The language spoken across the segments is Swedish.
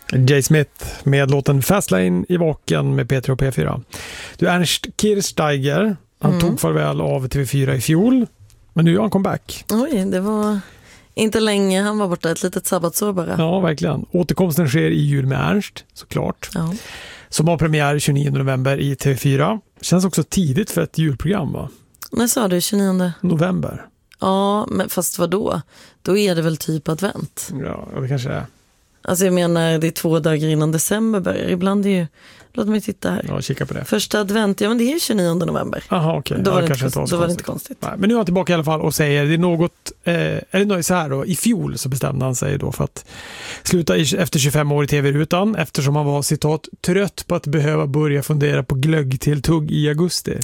Jay Smith med låten Fastlane i Vaken med P3 och P4. Du, Ernst Kirchsteiger, han tog farväl av TV4 i fjol, men nu gör han comeback. Oj, det var inte länge, han var borta ett litet sabbatsår bara. Ja, verkligen. Återkomsten sker i Jul med Ernst, såklart. Ja. Som har premiär 29 november i TV4. Känns också tidigt för ett julprogram, va? När sa du, 29 november? Ja, men fast vad då? Då är det väl typ advent. Ja, det kanske är. Alltså jag menar, det är 2 dagar innan december börjar. Ibland är ju, låt mig titta här. Ja, kika på det. Första advent, ja men det är ju 29 november. Aha, okej. Då var det kanske inte, var det inte konstigt. Nej, men nu är han tillbaka i alla fall och säger, det är något, eller så här då, i fjol så bestämde han sig då för att sluta efter 25 år i tv-rutan, eftersom han var, citat, trött på att behöva börja fundera på glöggtilltugg i augusti.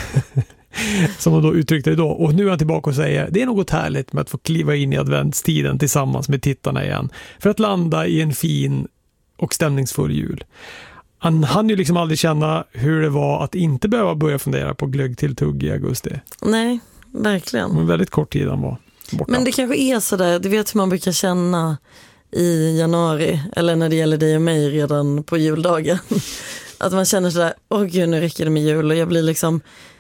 Som han då uttryckte det då. Och nu är han tillbaka och säger, det är något härligt med att få kliva in i adventstiden tillsammans med tittarna igen. För att landa i en fin och stämningsfull jul. Han hann ju liksom aldrig känna hur det var att inte behöva börja fundera på glöggtilltugg i augusti. Nej, verkligen. En väldigt kort tid han var borta. Men det kanske är sådär, du vet hur man brukar känna i januari, eller när det gäller dig och mig redan på juldagen. Att man känner sådär, åh gud, nu räcker det med jul, och jag blir liksom,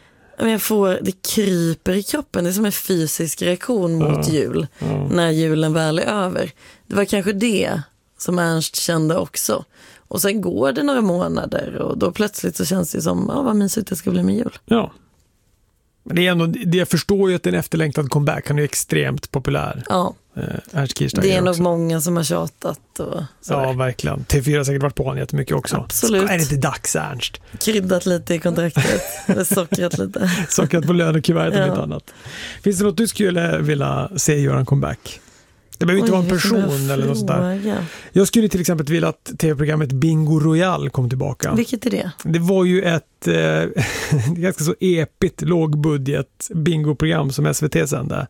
det kryper i kroppen. Det är som en fysisk reaktion mot jul när julen väl är över. Det var kanske det som Ernst kände också. Och sen går det några månader och då plötsligt så känns det som, vad mysigt det ska bli med jul. Ja. Men det är ändå, jag förstår ju att en efterlängtad comeback, han är ju extremt populär. Ja. Ernst Kirchsteiger det är nog också. Många som har tjatat och sådär. Ja, verkligen. TV4 har säkert varit på honom jättemycket också. Absolut. Är det inte dags, Ernst? Kryddat lite i kontraktet. Eller sockrat lite. Sockrat på lönekuvertet och lite annat. Finns det något du skulle vilja se göra en comeback? Det behöver inte vara en person eller något sånt där. Jag skulle till exempel vilja att tv-programmet Bingo Royal kom tillbaka. Vilket är det? Det var ju ett ganska så epigt lågbudget bingoprogram som SVT sände.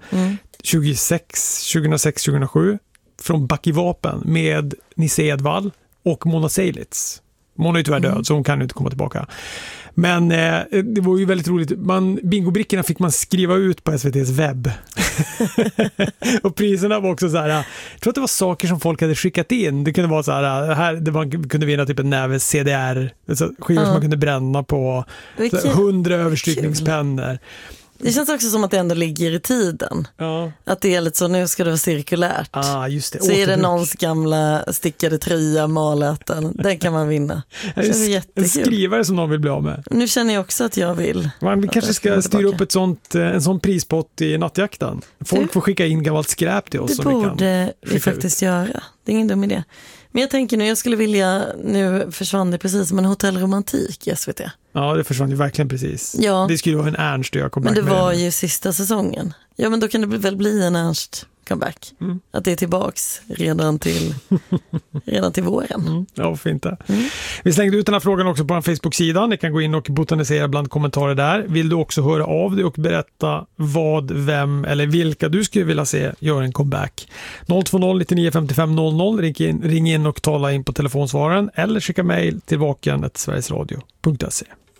2006-2007 från Back i Vapen med Nisse Edvall och Mona Seilitz. Mona är ju tyvärr död så hon kan ju inte komma tillbaka. Men det var ju väldigt roligt. Bingobrickorna fick man skriva ut på SVT:s webb. Och priserna var också så här, jag tror att det var saker som folk hade skickat in. Det kunde vara så här det man kunde vinna typ en näve CDR, alltså skivor som man kunde bränna på, 100 överstrykningspennor. Det känns också som att det ändå ligger i tiden. Ja. Att det är lite så, nu ska det vara cirkulärt. Just det. Så är det någons gamla stickade tröja, maläten. Den kan man vinna. Det känns jättekul. En skrivare som någon vill bli av med. Nu känner jag också att jag vill. Vi kanske ska styra upp en sån prispott i nattjakten. Folk får skicka in gammalt skräp till oss. Det borde vi faktiskt göra. Det är ingen dum idé. Men jag tänker nu, jag skulle vilja, nu försvann det precis som en hotellromantik i SVT. Ja, det försvann ju verkligen precis. Ja. Det skulle vara en Ernst och jag comeback. Men det var ju sista säsongen. Ja, men då kan det väl bli en Ernst comeback. Att det är tillbaks redan till våren. Ja, varför inte? Vi slängde ut den här frågan också på en Facebook-sida. Ni kan gå in och botanisera bland kommentarer där. Vill du också höra av dig och berätta vad, vem eller vilka du skulle vilja se göra en comeback? 020 99 55 00. Ring in och tala in på telefonsvararen eller skicka mejl till vaken@sverigesradio.se.